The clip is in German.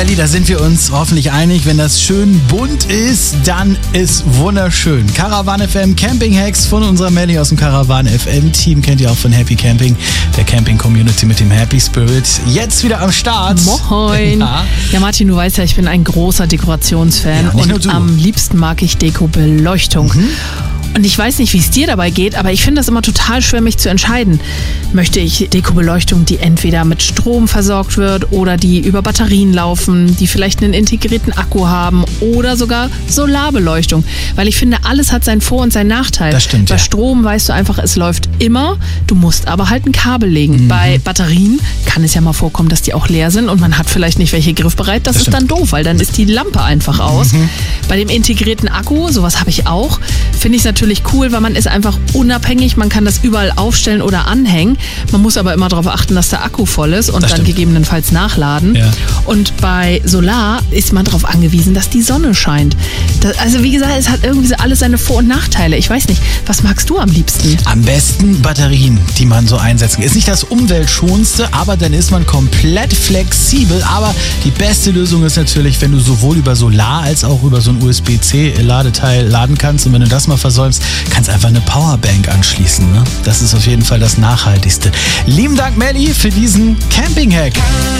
Melli, da sind wir uns hoffentlich einig. Wenn das schön bunt ist, dann ist wunderschön. Caravan FM Camping Hacks von unserer Melli aus dem Caravan FM Team. Kennt ihr auch von Happy Camping, der Camping Community mit dem Happy Spirit. Jetzt wieder am Start. Moin. Ja, Martin, du weißt ja, ich bin ein großer Dekorationsfan und am liebsten mag ich Dekobeleuchtung. Und ich weiß nicht, wie es dir dabei geht, aber ich finde das immer total schwer, mich zu entscheiden. Möchte ich Dekobeleuchtung, die entweder mit Strom versorgt wird oder die über Batterien laufen, die vielleicht einen integrierten Akku haben oder sogar Solarbeleuchtung? Weil ich finde, alles hat seinen Vor- und seinen Nachteil. Das stimmt, Bei Strom weißt du einfach, es läuft immer, du musst aber halt ein Kabel legen. Bei Batterien kann es ja mal vorkommen, dass die auch leer sind und man hat vielleicht nicht welche griffbereit. Das ist dann doof, weil dann ist die Lampe einfach aus. Bei dem integrierten Akku, sowas habe ich auch, finde ich es natürlich cool, weil man ist einfach unabhängig, man kann das überall aufstellen oder anhängen. Man muss aber immer darauf achten, dass der Akku voll ist und dann gegebenenfalls nachladen. Ja. Und bei Solar ist man darauf angewiesen, dass die Sonne scheint. Also wie gesagt, es hat irgendwie so alles seine Vor- und Nachteile. Ich weiß nicht, was magst du am liebsten? Am besten Batterien, die man so einsetzen kann. Ist nicht das umweltschonendste, aber dann ist man komplett flexibel. Aber die beste Lösung ist natürlich, wenn du sowohl über Solar als auch über so ein USB-C-Ladeteil laden kannst. Und wenn du das mal versäumst, kannst einfach eine Powerbank anschließen. Ne? Das ist auf jeden Fall das Nachhaltigste. Lieben Dank, Melli, für diesen Camping-Hack.